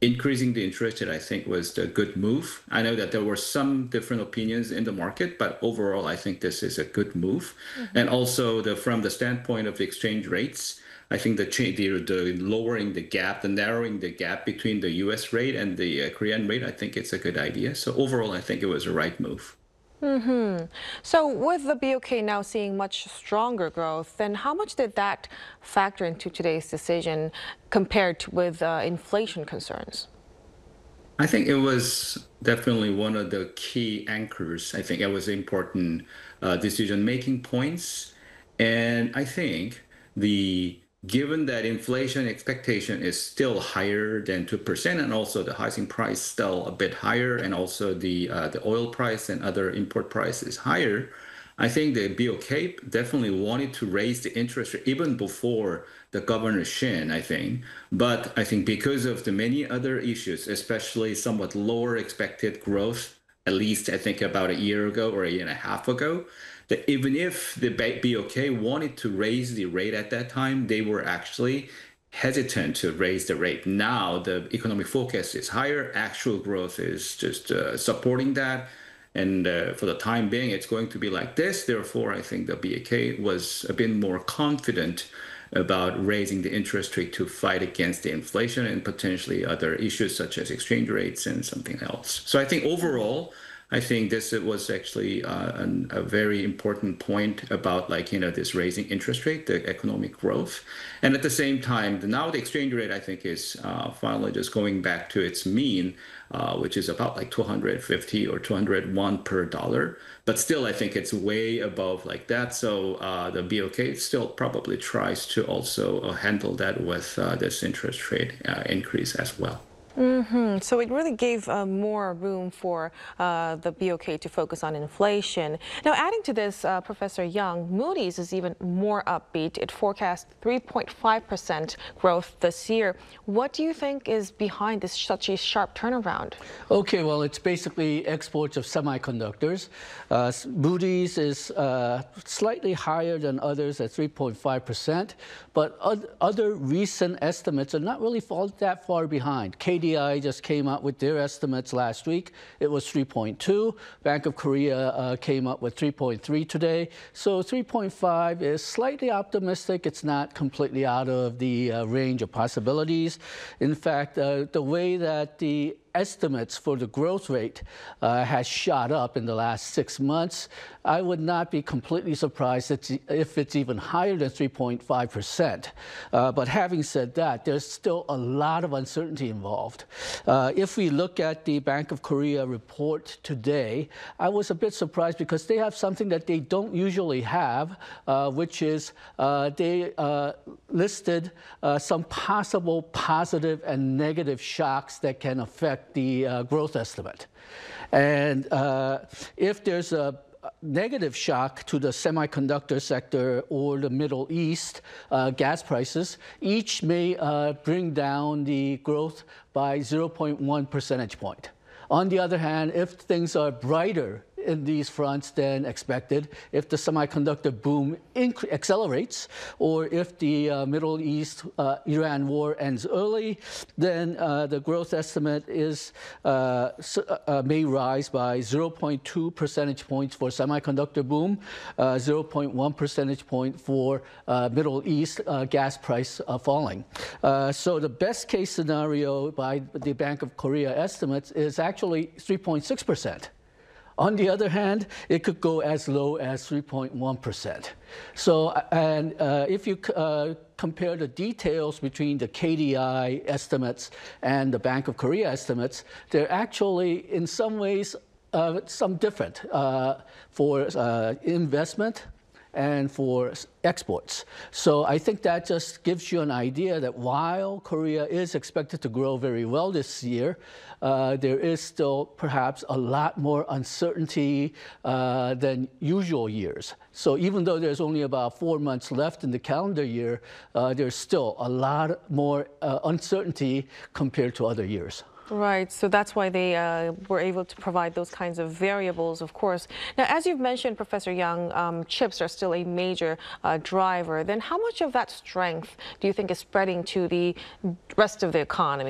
increasing the interest rate, I think, was a good move. I know that there were some different opinions in the market, but overall, I think this is a good move. And also, from the standpoint of the exchange rates, I think the lowering the gap, the narrowing the gap between the U.S. rate and the Korean rate, I think it's a good idea. So overall, I think it was a right move. So with the BOK now seeing much stronger growth, then how much did that factor into today's decision compared with inflation concerns? I think it was definitely one of the key anchors. I think it was important decision-making points. And I think given that inflation expectation is still higher than 2%, and also the housing price still a bit higher, and also the oil price and other import price is higher, I think the BOK definitely wanted to raise the interest rate even before the Governor Shin, I think. But I think because of the many other issues, especially somewhat lower expected growth, at least I think about a year ago or a year and a half ago, that even if the BOK wanted to raise the rate at that time, they were actually hesitant to raise the rate. Now the economic forecast is higher, actual growth is just supporting that. And for the time being, it's going to be like this. Therefore, I think the BOK was a bit more confident about raising the interest rate to fight against the inflation and potentially other issues such as exchange rates and something else. So I think overall, I think this was actually a very important point about this raising interest rate, the economic growth. And at the same time, now the exchange rate, I think, is finally just going back to its mean, which is about 250 or 201 per dollar. But still, I think it's way above that. So the BOK still probably tries to also handle that with this interest rate increase as well. So it really gave more room for the BOK to focus on inflation. Now, adding to this, Professor Young, Moody's is even more upbeat. It forecasts 3.5% growth this year. What do you think is behind such a sharp turnaround? Okay, well, it's basically exports of semiconductors. Moody's is slightly higher than others at 3.5%, but other recent estimates are not really that far behind. KDI just came out with their estimates last week. It was 3.2. Bank of Korea came up with 3.3 today. So 3.5 is slightly optimistic. It's not completely out of the range of possibilities. In fact, the way that the estimates for the growth rate has shot up in the last 6 months, I would not be completely surprised if it's even higher than 3.5%. But having said that, there's still a lot of uncertainty involved. If we look at the Bank of Korea report today, I was a bit surprised because they have something that they don't usually have, which is they listed some possible positive and negative shocks that can affect the growth estimate. And if there's a negative shock to the semiconductor sector or the Middle East gas prices, each may bring down the growth by 0.1 percentage point. On the other hand, if things are brighter in these fronts than expected, if the semiconductor boom accelerates, or if the Middle East Iran war ends early, then the growth estimate may rise by 0.2 percentage points for semiconductor boom, 0.1 percentage point for Middle East gas price falling. So the best case scenario by the Bank of Korea estimates is actually 3.6%. On the other hand, it could go as low as 3.1%. So, and if you compare the details between the KDI estimates and the Bank of Korea estimates, they're actually, in some ways, some different for investment and for exports. So I think that just gives you an idea that while Korea is expected to grow very well this year, there is still perhaps a lot more uncertainty than usual years. So even though there's only about 4 months left in the calendar year, there's still a lot more uncertainty compared to other years. Right, so that's why they were able to provide those kinds of variables, of course. Now, as you've mentioned, Professor Young, chips are still a major driver. Then how much of that strength do you think is spreading to the rest of the economy?